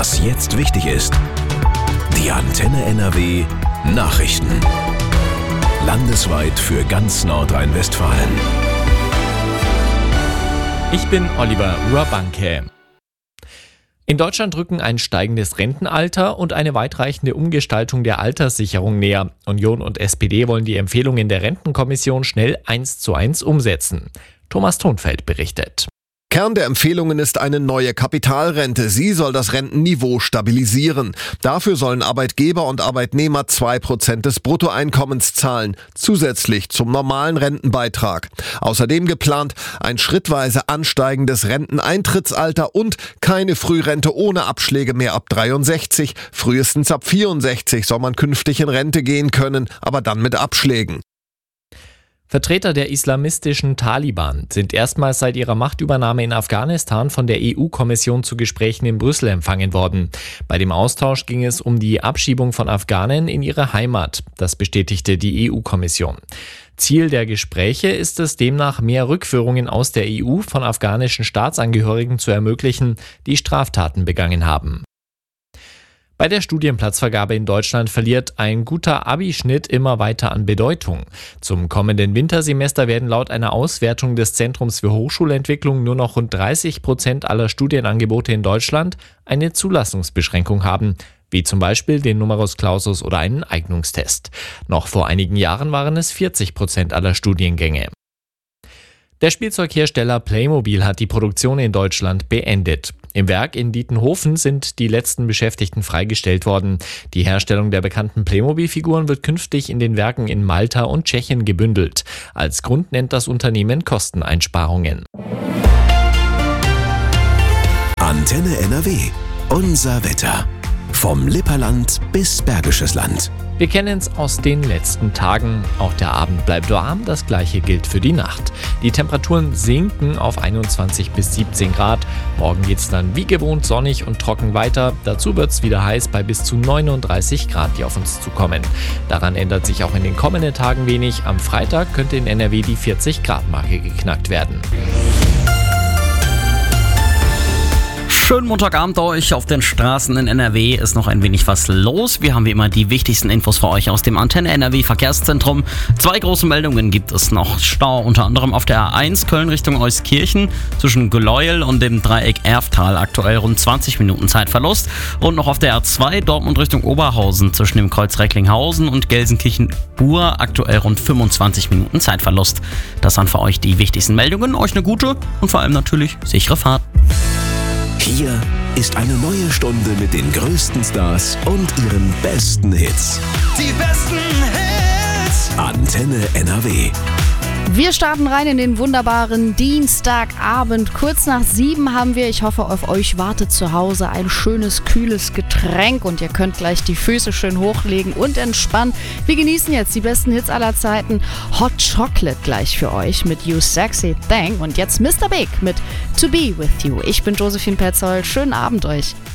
Was jetzt wichtig ist. Die Antenne NRW Nachrichten. Landesweit für ganz Nordrhein-Westfalen. Ich bin Oliver Urbanke. In Deutschland rücken ein steigendes Rentenalter und eine weitreichende Umgestaltung der Alterssicherung näher. Union und SPD wollen die Empfehlungen der Rentenkommission schnell 1:1 umsetzen. Thomas Thonfeld berichtet. Kern der Empfehlungen ist eine neue Kapitalrente. Sie soll das Rentenniveau stabilisieren. Dafür sollen Arbeitgeber und Arbeitnehmer 2% des Bruttoeinkommens zahlen, zusätzlich zum normalen Rentenbeitrag. Außerdem geplant ein schrittweise ansteigendes Renteneintrittsalter und keine Frührente ohne Abschläge mehr ab 63. Frühestens ab 64 soll man künftig in Rente gehen können, aber dann mit Abschlägen. Vertreter der islamistischen Taliban sind erstmals seit ihrer Machtübernahme in Afghanistan von der EU-Kommission zu Gesprächen in Brüssel empfangen worden. Bei dem Austausch ging es um die Abschiebung von Afghanen in ihre Heimat. Das bestätigte die EU-Kommission. Ziel der Gespräche ist es demnach, mehr Rückführungen aus der EU von afghanischen Staatsangehörigen zu ermöglichen, die Straftaten begangen haben. Bei der Studienplatzvergabe in Deutschland verliert ein guter Abischnitt immer weiter an Bedeutung. Zum kommenden Wintersemester werden laut einer Auswertung des Zentrums für Hochschulentwicklung nur noch rund 30% aller Studienangebote in Deutschland eine Zulassungsbeschränkung haben, wie zum Beispiel den Numerus Clausus oder einen Eignungstest. Noch vor einigen Jahren waren es 40% aller Studiengänge. Der Spielzeughersteller Playmobil hat die Produktion in Deutschland beendet. Im Werk in Dietenhofen sind die letzten Beschäftigten freigestellt worden. Die Herstellung der bekannten Playmobil-Figuren wird künftig in den Werken in Malta und Tschechien gebündelt. Als Grund nennt das Unternehmen Kosteneinsparungen. Antenne NRW. Unser Wetter. Vom Lipperland bis Bergisches Land. Wir kennen es aus den letzten Tagen. Auch der Abend bleibt warm, das gleiche gilt für die Nacht. Die Temperaturen sinken auf 21 bis 17 Grad. Morgen geht es dann wie gewohnt sonnig und trocken weiter. Dazu wird es wieder heiß bei bis zu 39 Grad, die auf uns zukommen. Daran ändert sich auch in den kommenden Tagen wenig. Am Freitag könnte in NRW die 40-Grad-Marke geknackt werden. Schönen Montagabend euch. Auf den Straßen in NRW ist noch ein wenig was los. Wir haben wie immer die wichtigsten Infos für euch aus dem Antenne NRW Verkehrszentrum. 2 große Meldungen gibt es noch. Stau unter anderem auf der A1 Köln Richtung Euskirchen zwischen Gleuel und dem Dreieck Erftal. Aktuell rund 20 Minuten Zeitverlust. Und noch auf der A2 Dortmund Richtung Oberhausen zwischen dem Kreuz Recklinghausen und Gelsenkirchen-Bur. Aktuell rund 25 Minuten Zeitverlust. Das waren für euch die wichtigsten Meldungen. Euch eine gute und vor allem natürlich sichere Fahrt. Hier ist eine neue Stunde mit den größten Stars und ihren besten Hits. Die besten Hits. Antenne NRW. Wir starten rein in den wunderbaren Dienstagabend. Kurz nach 7 haben wir, ich hoffe, auf euch wartet zu Hause ein schönes, kühles Getränk und ihr könnt gleich die Füße schön hochlegen und entspannen. Wir genießen jetzt die besten Hits aller Zeiten. Hot Chocolate gleich für euch mit You Sexy Thing und jetzt Mr. Big mit To Be With You. Ich bin Josephine Petzold. Schönen Abend euch.